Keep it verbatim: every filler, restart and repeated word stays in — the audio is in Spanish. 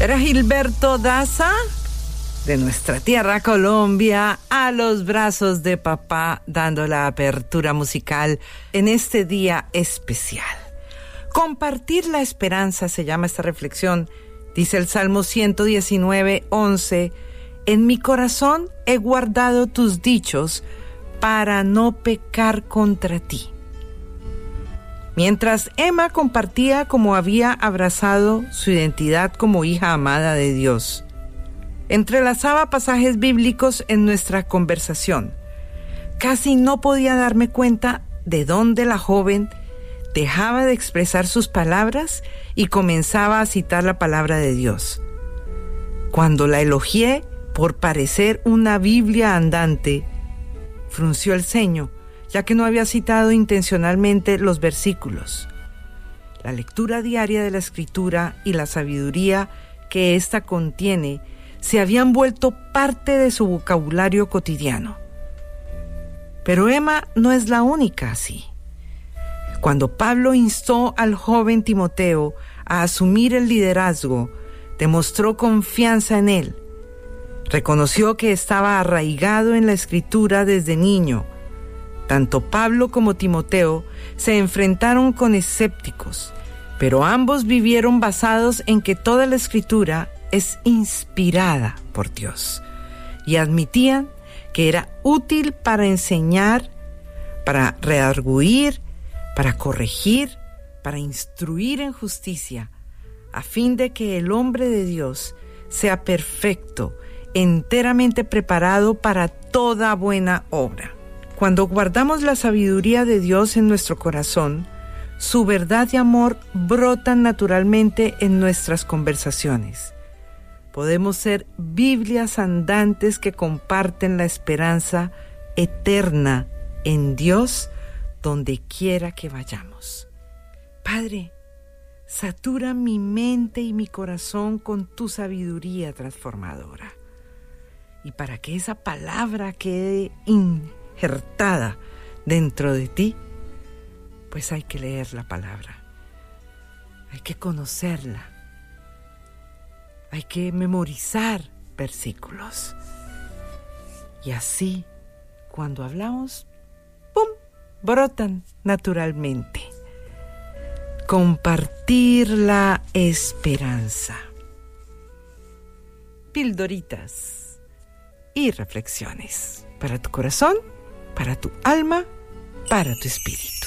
Era Gilberto Daza, de nuestra tierra Colombia, a los brazos de papá, dando la apertura musical en este día especial. Compartir la esperanza se llama esta reflexión. Dice el Salmo ciento diecinueve, once, en mi corazón he guardado tus dichos para no pecar contra ti. Mientras Emma compartía cómo había abrazado su identidad como hija amada de Dios, entrelazaba pasajes bíblicos en nuestra conversación. Casi no podía darme cuenta de dónde la joven dejaba de expresar sus palabras y comenzaba a citar la palabra de Dios. Cuando la elogié por parecer una Biblia andante, frunció el ceño, ya que no había citado intencionalmente los versículos. La lectura diaria de la Escritura y la sabiduría que ésta contiene se habían vuelto parte de su vocabulario cotidiano. Pero Emma no es la única así. Cuando Pablo instó al joven Timoteo a asumir el liderazgo, demostró confianza en él. Reconoció que estaba arraigado en la Escritura desde niño. Tanto Pablo como Timoteo se enfrentaron con escépticos, pero ambos vivieron basados en que toda la Escritura es inspirada por Dios y admitían que era útil para enseñar, para redarguir, para corregir, para instruir en justicia, a fin de que el hombre de Dios sea perfecto, enteramente preparado para toda buena obra. Cuando guardamos la sabiduría de Dios en nuestro corazón, su verdad y amor brotan naturalmente en nuestras conversaciones. Podemos ser Biblias andantes que comparten la esperanza eterna en Dios donde quiera que vayamos. Padre, satura mi mente y mi corazón con tu sabiduría transformadora. Y para que esa palabra quede injertada dentro de ti, pues hay que leer la palabra, hay que conocerla, hay que memorizar versículos. Y así, cuando hablamos, ¡pum!, brotan naturalmente. Compartir la esperanza. Pildoritas y reflexiones para tu corazón, para tu alma, para tu espíritu.